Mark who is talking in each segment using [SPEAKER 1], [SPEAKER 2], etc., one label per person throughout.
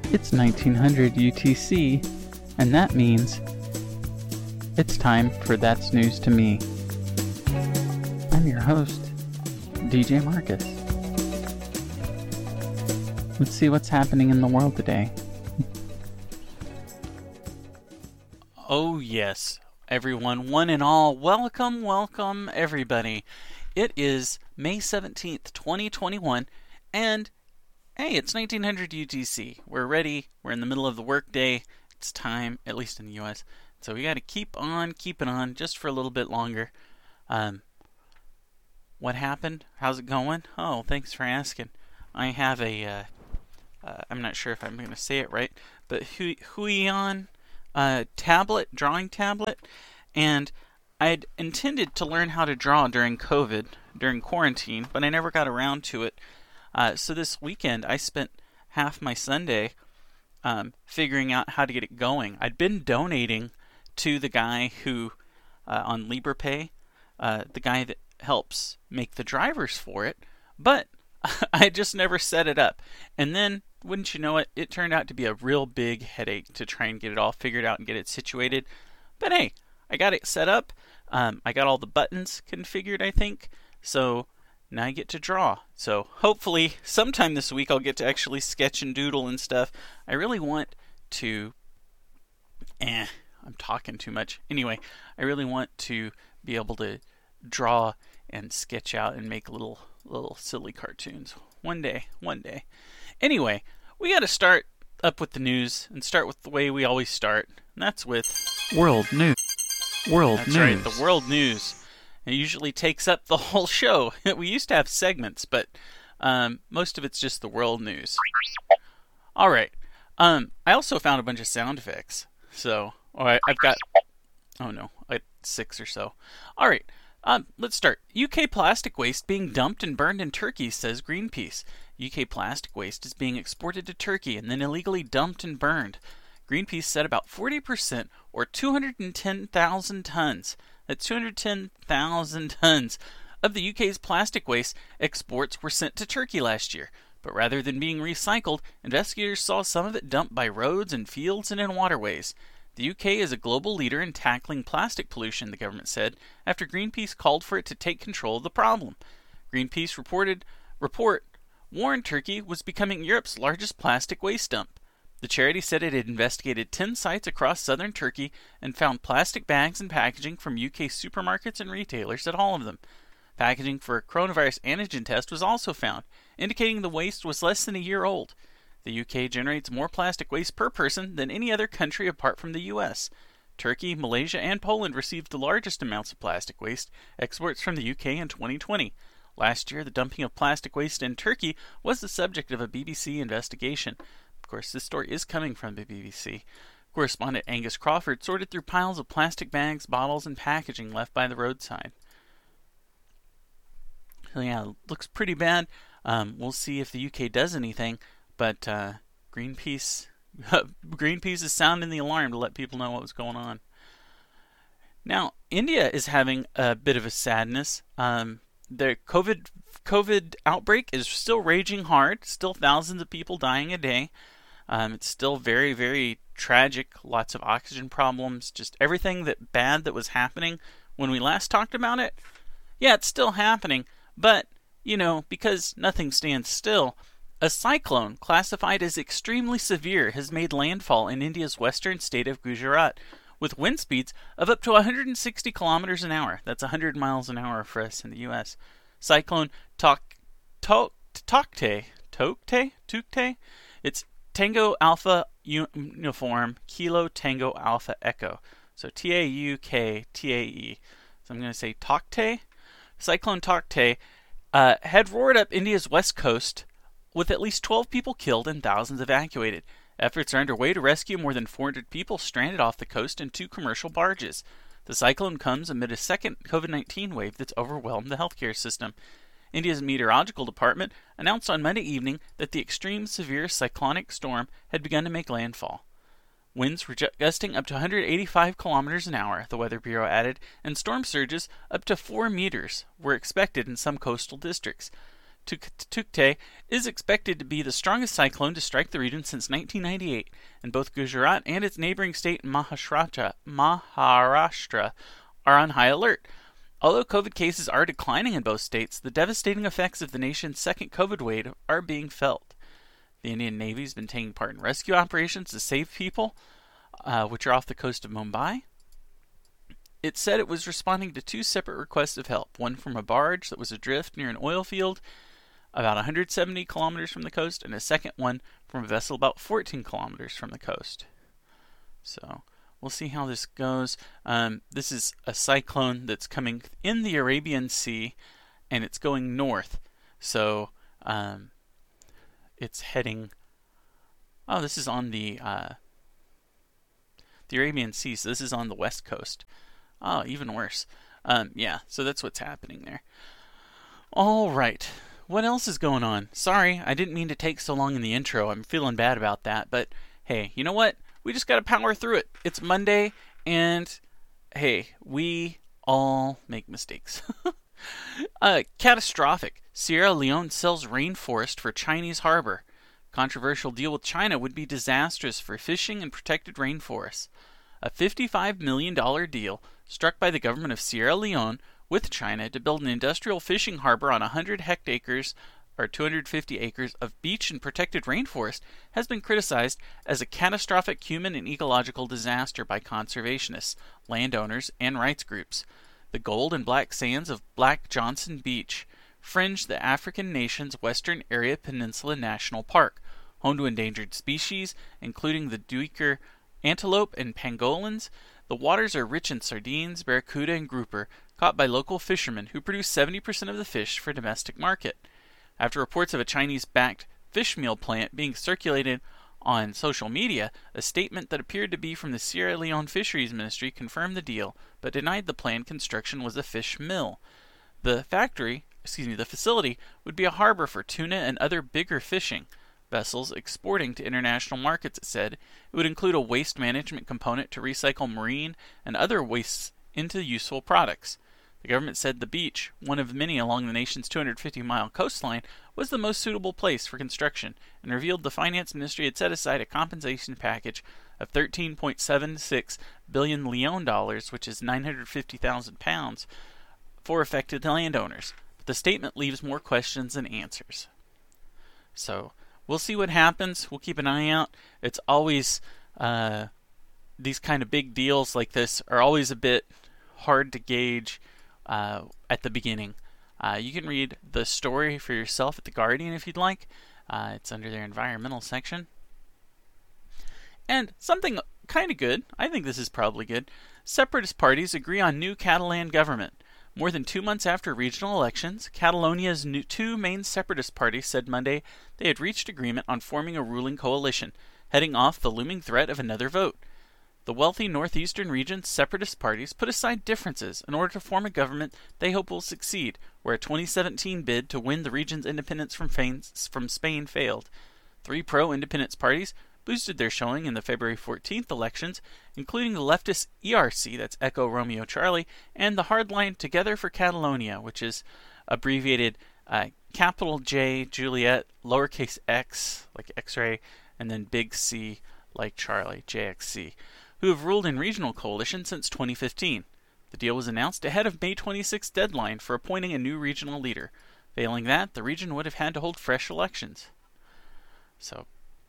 [SPEAKER 1] It's 1900 UTC, and that means it's time for That's News to Me. I'm your host, DJ Marcus. Let's see what's happening in the world today.
[SPEAKER 2] Oh yes, everyone, one and all, welcome everybody. It is May 17th, 2021, and hey, it's 1900 UTC. We're ready, we're in the middle of the workday, it's time, at least in the US, so we gotta keep on keeping on just for a little bit longer. What happened? How's it going? Oh, thanks for asking. I have a, I'm not sure if I'm going to say it right, but Huion tablet, drawing tablet, and I'd intended to learn how to draw during COVID, during quarantine, but I never got around to it. So this weekend, I spent half my Sunday figuring out how to get it going. I'd been donating to the guy who, on LibrePay, the guy that helps make the drivers for it, but I just never set it up. And then, wouldn't you know it, it turned out to be a real big headache to try and get it all figured out and get it situated. But hey, I got it set up. I got all the buttons configured, I think. So now I get to draw. So hopefully sometime this week I'll get to actually sketch and doodle and stuff. I really want to... I'm talking too much. Anyway, I really want to be able to draw and sketch out and make little silly cartoons. One day. Anyway, we got to start up with the news and start with the way we always start. And that's with
[SPEAKER 1] World News.
[SPEAKER 2] That's right, the world news. It usually takes up the whole show. We used to have segments, but most of it's just the world news. All right. I also found a bunch of sound effects. So, all right, I've got 6 or so. All right. Let's start. UK plastic waste being dumped and burned in Turkey, says Greenpeace. UK plastic waste is being exported to Turkey and then illegally dumped and burned. Greenpeace said about 40%, or 210,000 tons. That's 210,000 tons of the UK's plastic waste exports were sent to Turkey last year. But rather than being recycled, investigators saw some of it dumped by roads and fields and in waterways. The UK is a global leader in tackling plastic pollution, the government said, after Greenpeace called for it to take control of the problem. Greenpeace report warned Turkey was becoming Europe's largest plastic waste dump. The charity said it had investigated 10 sites across southern Turkey and found plastic bags and packaging from UK supermarkets and retailers at all of them. Packaging for a coronavirus antigen test was also found, indicating the waste was less than a year old. The UK generates more plastic waste per person than any other country apart from the US. Turkey, Malaysia, and Poland received the largest amounts of plastic waste exports from the UK in 2020. Last year, the dumping of plastic waste in Turkey was the subject of a BBC investigation. Of course, this story is coming from the BBC. Correspondent Angus Crawford sorted through piles of plastic bags, bottles, and packaging left by the roadside. So yeah, looks pretty bad. We'll see if the UK does anything, but Greenpeace is sounding the alarm to let people know what was going on. Now, India is having a bit of a sadness. The COVID outbreak is still raging hard. Still thousands of people dying a day. It's still very, very tragic. Lots of oxygen problems. Just everything bad that was happening when we last talked about it. Yeah, it's still happening. But, because nothing stands still, a cyclone classified as extremely severe has made landfall in India's western state of Gujarat, with wind speeds of up to 160 kilometers an hour. That's 100 miles an hour for us in the U.S. Cyclone Taukte. It's Tango Alpha Uniform Kilo Tango Alpha Echo. So Tauktae. So I'm going to say Taukte. Cyclone Taukte had roared up India's west coast with at least 12 people killed and thousands evacuated. Efforts are underway to rescue more than 400 people stranded off the coast in 2 commercial barges. The cyclone comes amid a second COVID-19 wave that's overwhelmed the healthcare system. India's meteorological department announced on Monday evening that the extreme severe cyclonic storm had begun to make landfall. Winds were gusting up to 185 kilometers an hour, the Weather Bureau added, and storm surges up to 4 meters were expected in some coastal districts. Tukte is expected to be the strongest cyclone to strike the region since 1998, and both Gujarat and its neighboring state Maharashtra are on high alert. Although COVID cases are declining in both states, the devastating effects of the nation's second COVID wave are being felt. The Indian Navy has been taking part in rescue operations to save people, which are off the coast of Mumbai. It said it was responding to 2 separate requests of help, one from a barge that was adrift near an oil field about 170 kilometers from the coast, and a second one from a vessel about 14 kilometers from the coast. So we'll see how this goes. This is a cyclone that's coming in the Arabian Sea, and it's going north. So it's heading... Oh, this is on the Arabian Sea, so this is on the west coast. Oh, even worse. Yeah, so that's what's happening there. All right. What else is going on? Sorry, I didn't mean to take so long in the intro. I'm feeling bad about that. But, hey, you know what? We just got to power through it. It's Monday, and, hey, we all make mistakes. Catastrophic. Sierra Leone sells rainforest for Chinese harbor. Controversial deal with China would be disastrous for fishing and protected rainforests. A $55 million deal struck by the government of Sierra Leone with China to build an industrial fishing harbor on 100 hectares or 250 acres of beach and protected rainforest has been criticized as a catastrophic human and ecological disaster by conservationists, landowners, and rights groups. The gold and black sands of Black Johnson Beach fringe the African nation's Western Area Peninsula National Park, home to endangered species, including the duiker antelope and pangolins. The waters are rich in sardines, barracuda, and grouper, caught by local fishermen who produce 70% of the fish for domestic market. After reports of a Chinese-backed fish meal plant being circulated on social media, a statement that appeared to be from the Sierra Leone Fisheries Ministry confirmed the deal, but denied the planned construction was a fish mill. The facility would be a harbor for tuna and other bigger fishing vessels exporting to international markets, it said. It would include a waste management component to recycle marine and other wastes into useful products. The government said the beach, one of many along the nation's 250-mile coastline, was the most suitable place for construction, and revealed the finance ministry had set aside a compensation package of $13.76 billion Leone dollars, which is 950,000 pounds, for affected landowners. But the statement leaves more questions than answers. So we'll see what happens. We'll keep an eye out. It's always, these kind of big deals like this are always a bit hard to gauge at the beginning. You can read the story for yourself at The Guardian if you'd like. It's under their environmental section. And something kind of good, I think this is probably good, separatist parties agree on new Catalan government. More than 2 months after regional elections, Catalonia's 2 main separatist parties said Monday they had reached agreement on forming a ruling coalition, heading off the looming threat of another vote. The wealthy northeastern region's separatist parties put aside differences in order to form a government they hope will succeed, where a 2017 bid to win the region's independence from Spain failed. 3 pro-independence parties boosted their showing in the February 14th elections, including the leftist ERC, that's Echo Romeo Charlie, and the hardline Together for Catalonia, which is abbreviated capital J Juliet, lowercase x like X-ray, and then big C like Charlie, JXC, who have ruled in regional coalition since 2015. The deal was announced ahead of May 26th deadline for appointing a new regional leader. Failing that, the region would have had to hold fresh elections. So,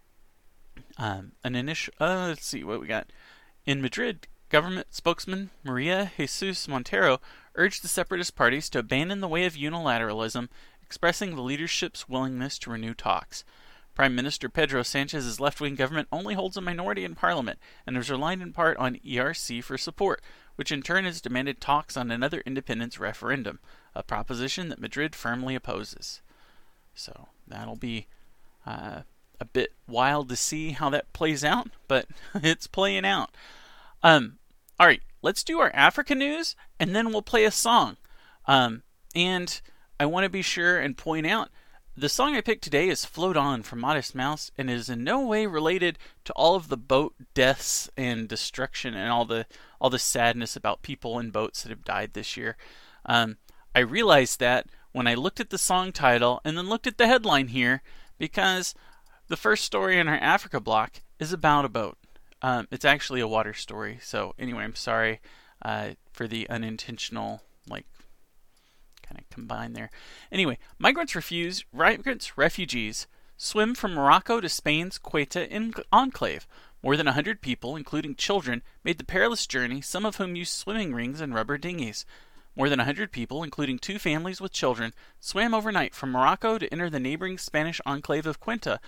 [SPEAKER 2] let's see what we got. In Madrid, government spokesman Maria Jesus Montero urged the separatist parties to abandon the way of unilateralism, expressing the leadership's willingness to renew talks. Prime Minister Pedro Sanchez's left-wing government only holds a minority in parliament and has relied in part on ERC for support, which in turn has demanded talks on another independence referendum, a proposition that Madrid firmly opposes. So that'll be a bit wild to see how that plays out, but it's playing out. Alright, let's do our Africa news, and then we'll play a song. And I want to be sure and point out, the song I picked today is Float On from Modest Mouse, and is in no way related to all of the boat deaths and destruction and all the sadness about people in boats that have died this year. I realized that when I looked at the song title and then looked at the headline here, because the first story in our Africa block is about a boat. It's actually a water story. So anyway, I'm sorry for the unintentional, kind of combine there. Anyway, migrants, refugees swim from Morocco to Spain's Ceuta enclave. More than 100 people, including children, made the perilous journey, some of whom used swimming rings and rubber dinghies. More than 100 people, including 2 families with children, swam overnight from Morocco to enter the neighboring Spanish enclave of Ceuta.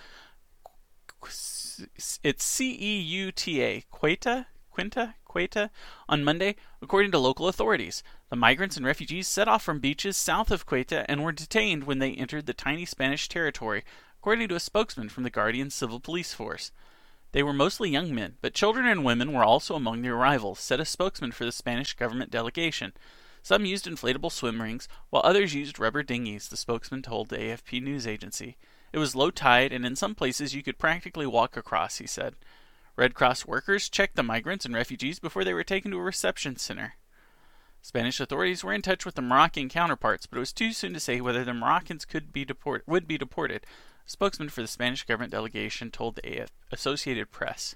[SPEAKER 2] It's C-E-U-T-A, Ceuta, on Monday, according to local authorities. The migrants and refugees set off from beaches south of Ceuta and were detained when they entered the tiny Spanish territory, according to a spokesman from the Guardian Civil Police Force. They were mostly young men, but children and women were also among the arrivals, said a spokesman for the Spanish government delegation. Some used inflatable swim rings, while others used rubber dinghies, the spokesman told the AFP news agency. It was low tide, and in some places you could practically walk across, he said. Red Cross workers checked the migrants and refugees before they were taken to a reception center. Spanish authorities were in touch with the Moroccan counterparts, but it was too soon to say whether the Moroccans would be deported. A spokesman for the Spanish government delegation told the Associated Press.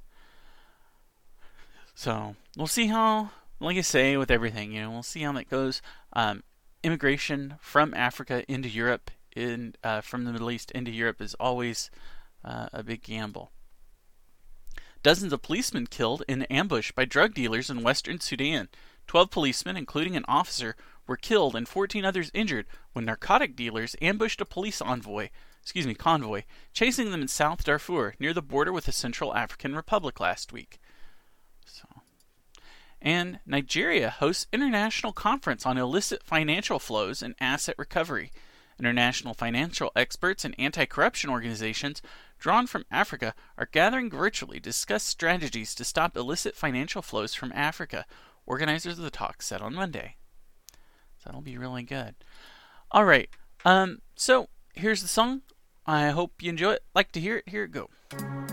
[SPEAKER 2] So, we'll see how, like I say, with everything, we'll see how that goes. Immigration from Africa into Europe, from the Middle East into Europe is always a big gamble. Dozens of policemen killed in an ambush by drug dealers in western Sudan. 12 policemen, including an officer, were killed and 14 others injured when narcotic dealers ambushed a police convoy, chasing them in South Darfur, near the border with the Central African Republic last week. And Nigeria hosts international conference on illicit financial flows and asset recovery. International financial experts and anti-corruption organizations drawn from Africa are gathering virtually to discuss strategies to stop illicit financial flows from Africa, organizers of the talk said on Monday. So that'll be really good. All right. So here's the song. I hope you enjoy it. Like to hear it. Here it goes.